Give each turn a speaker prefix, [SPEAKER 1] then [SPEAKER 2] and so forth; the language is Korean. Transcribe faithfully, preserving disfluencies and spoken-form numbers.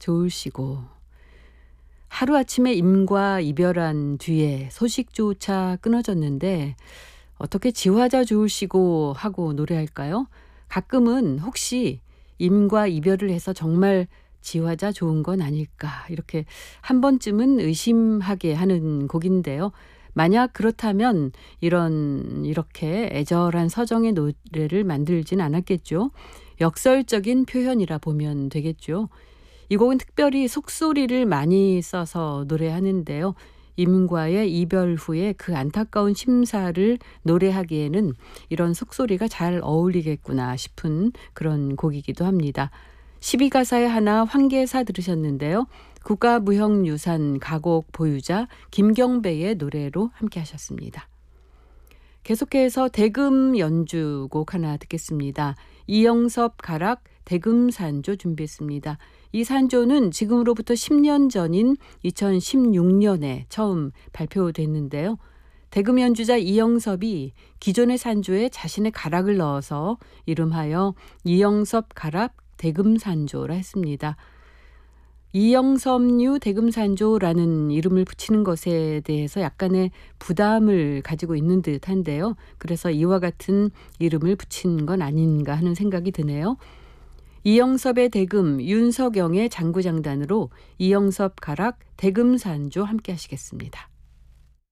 [SPEAKER 1] 좋으시고 하루아침에 임과 이별한 뒤에 소식조차 끊어졌는데 어떻게 지화자 좋으시고 하고 노래할까요? 가끔은 혹시 임과 이별을 해서 정말 지화자 좋은 건 아닐까 이렇게 한 번쯤은 의심하게 하는 곡인데요. 만약 그렇다면 이런 이렇게 애절한 서정의 노래를 만들진 않았겠죠. 역설적인 표현이라 보면 되겠죠. 이 곡은 특별히 속소리를 많이 써서 노래하는데요. 임과의 이별 후에 그 안타까운 심사를 노래하기에는 이런 속소리가 잘 어울리겠구나 싶은 그런 곡이기도 합니다. 십이 가사의 하나 황계사 들으셨는데요. 국가무형유산 가곡 보유자 김경배의 노래로 함께 하셨습니다. 계속해서 대금 연주곡 하나 듣겠습니다. 이영섭 가락 대금산조 준비했습니다. 이 산조는 지금으로부터 십 년 전인 이천십육 년에 처음 발표됐는데요. 대금 연주자 이영섭이 기존의 산조에 자신의 가락을 넣어서 이름하여 이영섭 가락 대금산조라 했습니다. 이영섭류 대금산조라는 이름을 붙이는 것에 대해서 약간의 부담을 가지고 있는 듯한데요. 그래서 이와 같은 이름을 붙인 건 아닌가 하는 생각이 드네요. 이영섭의 대금, 윤석영의 장구장단으로 이영섭 가락 대금산조 함께 하시겠습니다.